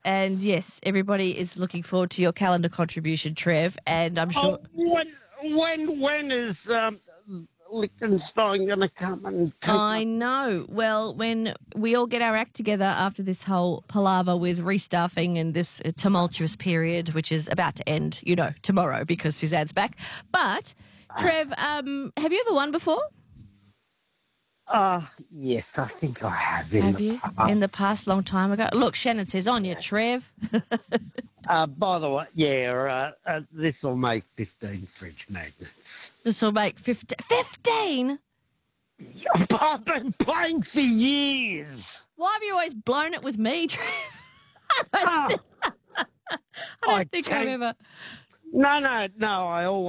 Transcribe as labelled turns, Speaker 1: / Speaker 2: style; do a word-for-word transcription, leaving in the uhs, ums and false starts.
Speaker 1: And yes, everybody is looking forward to your calendar contribution, Trev. And I'm sure.
Speaker 2: Oh, when when when is um, Liechtenstein going to come and take?
Speaker 1: I know. Well, when we all get our act together after this whole palaver with restaffing and this tumultuous period, which is about to end, you know, tomorrow because Suzanne's back. But, Trev, um, have you ever won before?
Speaker 2: Uh, yes, I think I have in
Speaker 1: Have
Speaker 2: the
Speaker 1: you?
Speaker 2: past.
Speaker 1: In the past, long time ago? Look, Shannon says on you, Trev.
Speaker 2: Uh, by the way, yeah, uh, uh, this will make fifteen fridge magnets.
Speaker 1: This will make fifteen. fifteen?
Speaker 2: I've been playing for years.
Speaker 1: Why have you always blown it with me, Trev? I don't,
Speaker 2: Ah,
Speaker 1: think, I don't
Speaker 2: I
Speaker 1: think I've
Speaker 2: can't-
Speaker 1: ever...
Speaker 2: No, no, no, I always.